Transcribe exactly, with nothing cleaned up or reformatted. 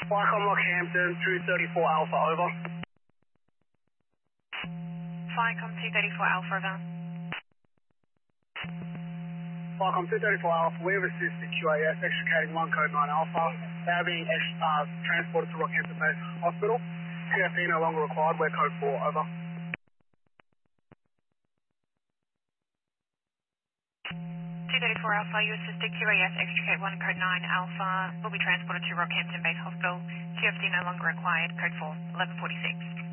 Flycom Rockhampton, two thirty-four Alpha, over. Flycom two thirty-four Alpha, over. Flycom two thirty-four Alpha, we have assisted Q A S extricating one code nine Alpha. They are being uh, transported to Rockhampton Base Hospital. P F D no longer required, we're code four, over. two thirty-four Alpha, you assisted Q A S extricate one code nine Alpha, will be transported to Rockhampton Base Hospital. Q F D no longer required, code four, eleven forty-six.